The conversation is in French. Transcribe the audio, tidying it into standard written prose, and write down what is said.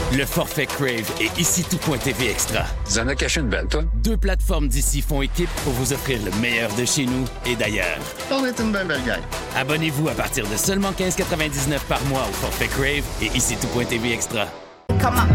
Le forfait Crave et ici tout.tv Extra. Tu en as caché une belle, toi? 2 plateformes d'ici font équipe pour vous offrir le meilleur de chez nous et d'ailleurs. On est une belle gang. Abonnez-vous à partir de seulement 15,99 par mois au forfait Crave et ici tout.tv Extra. Come on.